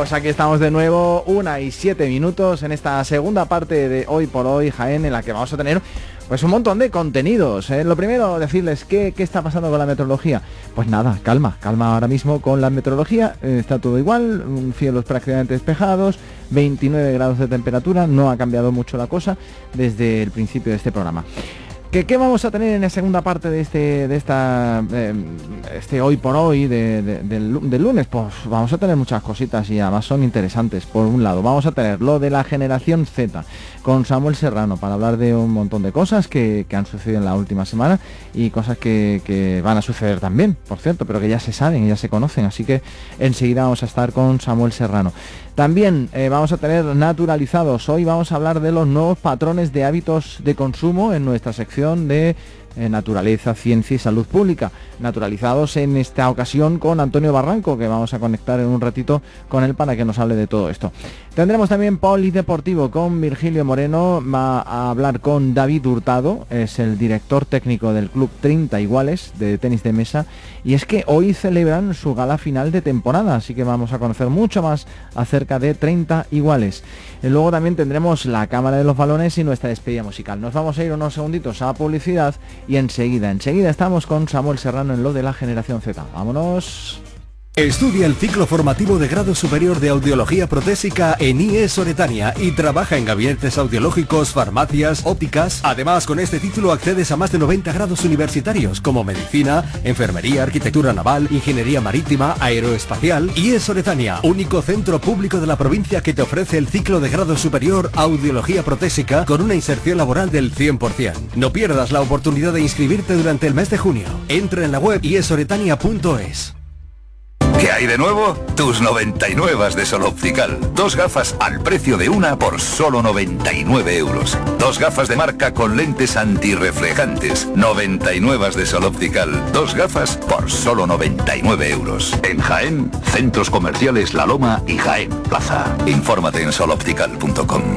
Pues aquí estamos de nuevo, 1:07 en esta segunda parte de Hoy por Hoy Jaén, en la que vamos a tener pues un montón de contenidos. Lo primero, decirles qué está pasando con la meteorología. Pues nada, calma ahora mismo con la meteorología, está todo igual, cielos prácticamente despejados, 29 grados de temperatura, no ha cambiado mucho la cosa desde el principio de este programa. ¿Qué vamos a tener en la segunda parte de este Hoy por Hoy del lunes? Pues vamos a tener muchas cositas y además son interesantes. Por un lado, vamos a tener lo de la generación Z con Samuel Serrano para hablar de un montón de cosas que han sucedido en la última semana y cosas que van a suceder también, por cierto, pero que ya se saben y ya se conocen. Así que enseguida vamos a estar con Samuel Serrano. También vamos a tener naturalizados. Hoy vamos a hablar de los nuevos patrones de hábitos de consumo en nuestra sección de naturaleza, ciencia y salud pública. Naturalizados en esta ocasión con Antonio Barranco, que vamos a conectar en un ratito con él para que nos hable de todo esto. Tendremos también Polideportivo con Virgilio Moreno. Va a hablar con David Hurtado, es el director técnico del club 30 Iguales de tenis de mesa, y es que hoy celebran su gala final de temporada, así que vamos a conocer mucho más acerca de 30 Iguales. Y luego también tendremos la cámara de los balones y nuestra despedida musical. Nos vamos a ir unos segunditos a publicidad y enseguida estamos con Samuel Serrano en lo de la generación Z. ¡Vámonos! Estudia el ciclo formativo de grado superior de audiología protésica en IES Oretania y trabaja en gabinetes audiológicos, farmacias, ópticas. Además, con este título accedes a más de 90 grados universitarios como medicina, enfermería, arquitectura naval, ingeniería marítima, aeroespacial. IES Oretania, único centro público de la provincia que te ofrece el ciclo de grado superior audiología protésica con una inserción laboral del 100%. No pierdas la oportunidad de inscribirte durante el mes de junio. Entra en la web iesoretania.es. ¿Qué hay de nuevo? Tus 99 de Sol Optical. 2 gafas al precio de una por solo 99 euros. 2 gafas de marca con lentes antirreflejantes. 99 de Sol Optical. 2 gafas por solo 99 euros. En Jaén, centros comerciales La Loma y Jaén Plaza. Infórmate en soloptical.com.